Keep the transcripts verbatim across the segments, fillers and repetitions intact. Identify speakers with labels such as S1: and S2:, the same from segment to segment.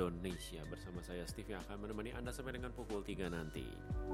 S1: Indonesia. Bersama saya Steve yang akan menemani Anda sampai dengan pukul tiga nanti.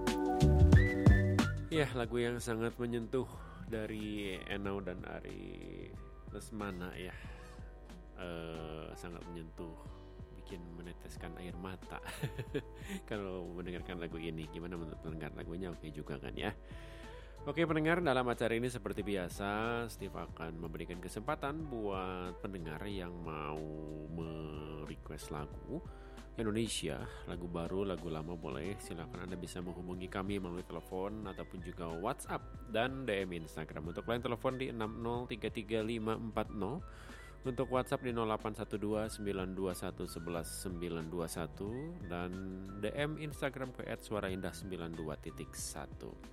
S1: Ya, lagu yang sangat menyentuh dari Enau dan Ari Lesmana ya. Uh, sangat menyentuh, bikin meneteskan air mata kalau mendengarkan lagu ini. Gimana menurut pendengar lagunya? Oke juga kan ya. Oke pendengar, dalam acara ini seperti biasa Steve akan memberikan kesempatan buat pendengar yang mau merequest lagu Indonesia, lagu baru, lagu lama boleh. Silakan Anda bisa menghubungi kami melalui telepon ataupun juga WhatsApp dan D M Instagram. Untuk line telepon di enam nol tiga tiga lima empat nol, untuk WhatsApp di nol delapan satu dua sembilan dua satu satu satu sembilan dua satu, dan D M Instagram ke et suaraindah sembilan dua titik satu.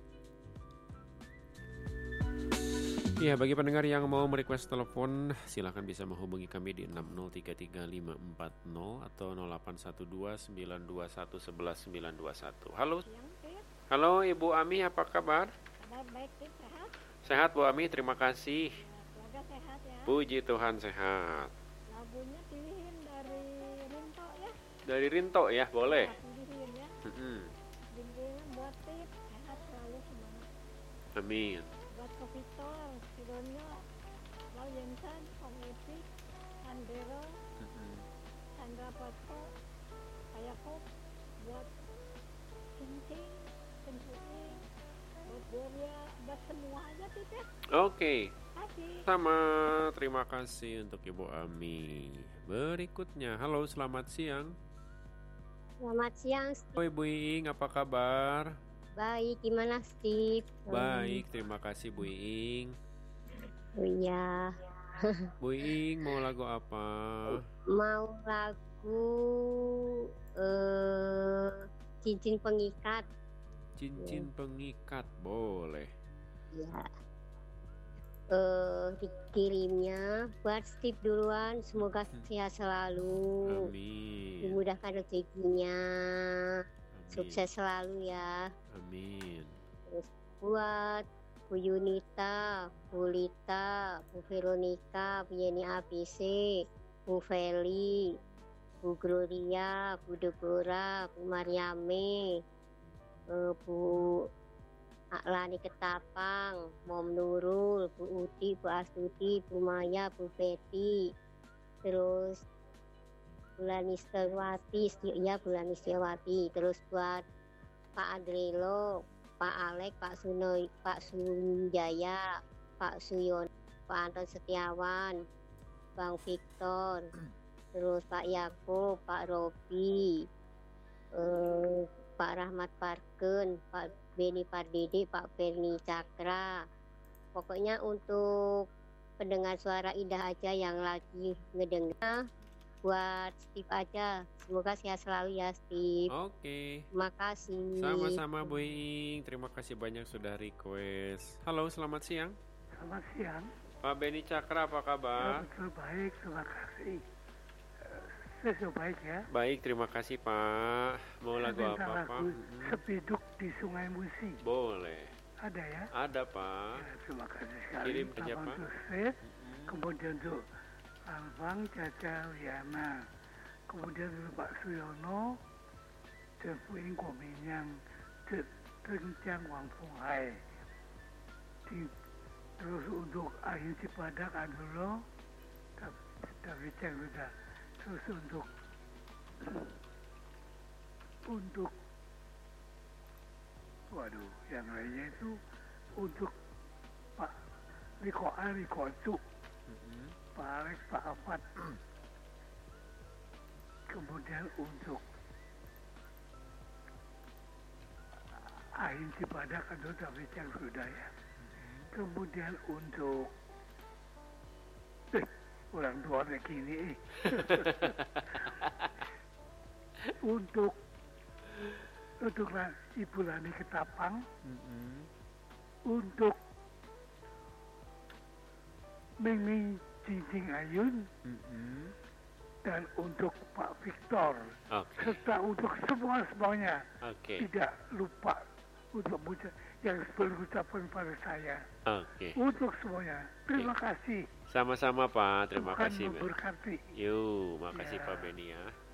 S1: Ya, bagi pendengar yang mau merequest telepon, silakan bisa menghubungi kami di enam nol tiga tiga lima empat nol atau nol delapan satu dua sembilan dua satu satu satu sembilan dua satu. Halo. Halo Ibu Ami, apa kabar?
S2: Kabar baik, sehat?
S1: Sehat Bu Ami, terima kasih.
S2: Keluarga sehat ya?
S1: Puji Tuhan sehat.
S2: Lagunya pilihin dari Rinto ya?
S1: Dari Rinto ya, boleh.
S2: Ya, pilihin ya.
S1: Mm-hmm.
S2: Pilihin buat tip, sehat selalu semangat.
S1: Amin.
S2: Buat Ko Victor, Sidonio, Lau Jensen, Kong Epi, Andero,
S1: Mm-hmm.
S2: Sandra Potko, Kayakop, buat Cincin, Pencuri, buat Gloria, buat semua aja tip ya.
S1: Oke.
S2: Kasih.
S1: Sama, terima kasih untuk Ibu Ami. Berikutnya, halo selamat siang.
S2: Selamat siang, Steve.
S1: Halo Ibu Iing, apa kabar?
S2: Baik, gimana Steve?
S1: Baik, terima kasih Bu Iing.
S2: Oh iya.
S1: Bu Iing mau lagu apa?
S2: Mau lagu eh, Cincin Pengikat.
S1: Cincin Pengikat, boleh.
S2: Ya. Eh, dikirimnya buat Steve duluan. Semoga sehat selalu.
S1: Amin.
S2: Dimudahkan rezekinya.
S1: Amin.
S2: Sukses selalu ya.
S1: Amin.
S2: Terus buat Bu Yunita, Bu Lita, Bu Veronica, Bu Yeni A B C, Bu Feli, Bu Gloria, Bu Deborah, Bu Mariame, eh, Bu Aklani Ketapang, Mom Nurul, Bu Uti, Bu Astuti, Bu Maya, Bu Betty, terus Bulan Istiawati, ya Bulan Istiawati, terus buat Pak Adrelo, Pak Alek, Pak Suno, Pak Sunjaya, Pak Suyon, Pak Anton Setiawan, Bang Victor, terus Pak Yakub, Pak Robi, eh, Pak Rahmat Parken, Pak Beni Pardede, Pak Berni Cakra. Pokoknya untuk pendengar suara indah aja yang lagi ngedengar, buat Steve aja. Semoga sehat selalu ya Steve.
S1: Oke.
S2: Terima kasih.
S1: Sama-sama Bu Iing, terima kasih banyak sudah request. Halo, selamat siang.
S3: Selamat siang.
S1: Pak Beni Cakra, apa kabar?
S3: Ya, betul baik, terima kasih. Uh, saya sudah baik ya.
S1: Baik, terima kasih Pak. Mau lagu
S3: Minta
S1: apa
S3: lagu
S1: Pak?
S3: Sepiduk di Sungai Musi.
S1: Boleh.
S3: Ada ya?
S1: Ada Pak.
S3: Ya, terima kasih sekali.
S1: Kirim ke
S3: Pertama
S1: siapa?
S3: untuk saya, kemudian untuk Alfang, Caca, Liana, kemudian untuk Pak Suyono, dan Bu Ing Kominyang, Terkencang Wang Fung Hai. Di, terus untuk Ayu Cipadak, Adulo, David Ceng sudah. Terus untuk untuk waduh, yang lainnya itu untuk Pak Riko Ali Kocu,
S1: Mm-hmm.
S3: Pak Alex, Pak Afat. Kemudian untuk Ain Cipadak atau David yang sudah ya. Kemudian untuk eh, orang tua lagi ini eh. untuk untuk Ibu Lani Ketapang,
S1: Mm-hmm.
S3: untuk Mimi Cincing Ayun,
S1: Mm-hmm.
S3: dan untuk Pak Victor,
S1: Oke.
S3: serta untuk semua semuanya.
S1: Oke.
S3: Tidak lupa untuk mengucap yang berucapan pada saya.
S1: Oke.
S3: Untuk semuanya. Terima kasih.
S1: Sama-sama Pak, terima
S3: Tuhan
S1: kasih.
S3: memberkati.
S1: Yuk, makasih
S3: Ya.
S1: Pak Beni ya.